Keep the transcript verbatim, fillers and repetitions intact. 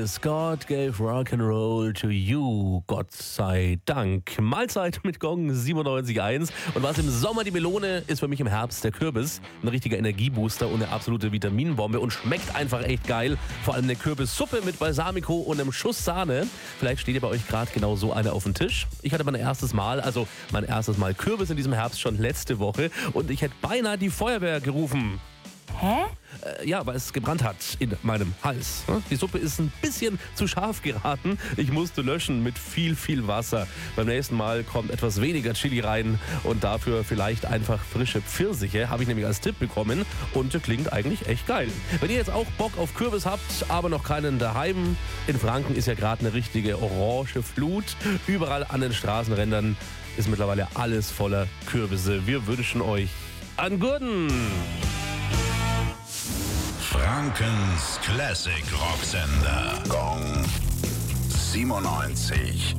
Kürbis. God gave Rock'n'Roll to you. Gott sei Dank. Mahlzeit mit Gong siebenundneunzig Komma eins. Und was im Sommer die Melone, ist für mich im Herbst der Kürbis. Ein richtiger Energiebooster und eine absolute Vitaminbombe und schmeckt einfach echt geil. Vor allem eine Kürbissuppe mit Balsamico und einem Schuss Sahne. Vielleicht steht ja bei euch gerade genau so eine auf dem Tisch. Ich hatte mein erstes Mal, also mein erstes Mal Kürbis in diesem Herbst schon letzte Woche. Und ich hätte beinahe die Feuerwehr gerufen. Hä? Äh, ja, weil es gebrannt hat in meinem Hals. Die Suppe ist ein bisschen zu scharf geraten. Ich musste löschen mit viel, viel Wasser. Beim nächsten Mal kommt etwas weniger Chili rein und dafür vielleicht einfach frische Pfirsiche. Habe ich nämlich als Tipp bekommen und klingt eigentlich echt geil. Wenn ihr jetzt auch Bock auf Kürbis habt, aber noch keinen daheim, in Franken ist ja gerade eine richtige orange Flut. Überall an den Straßenrändern ist mittlerweile alles voller Kürbisse. Wir wünschen euch einen guten... Frankens Classic Rocksender. Gong siebenundneunzig.